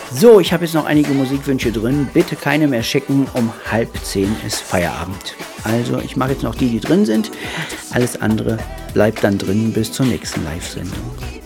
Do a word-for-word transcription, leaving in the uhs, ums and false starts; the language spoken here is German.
So, ich habe jetzt noch einige Musikwünsche drin. Bitte keine mehr schicken. Um halb zehn ist Feierabend. Also, ich mache jetzt noch die, die drin sind. Alles andere bleibt dann drin bis zur nächsten Live-Sendung.